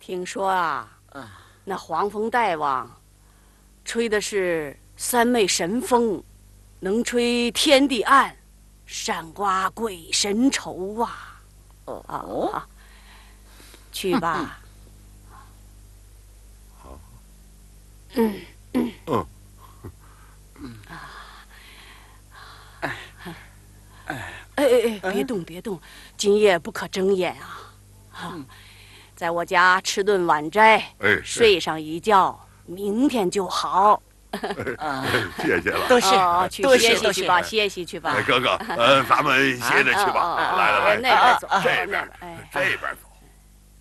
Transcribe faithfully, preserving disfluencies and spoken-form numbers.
听说啊，那黄风大王吹的是三昧神风，能吹天地暗，善刮鬼神愁啊！ 哦啊，去吧。 好。 嗯嗯嗯嗯啊！哎哎哎哎！别动别动，今夜不可睁眼啊！啊，在我家吃顿晚斋， 哎， 睡上一觉，明天就好。 哎，谢谢了， 多谢， 哦，去多歇谢多谢息去吧，歇息去吧。 哎，哥哥，呃，咱们歇着去吧。来来来， 那边走， 这边， 哎， 这边走。